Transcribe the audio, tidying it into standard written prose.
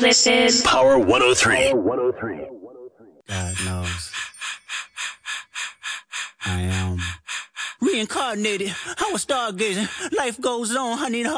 This is Power 103. God knows. I am reincarnated. I was stargazing. Life goes on. I need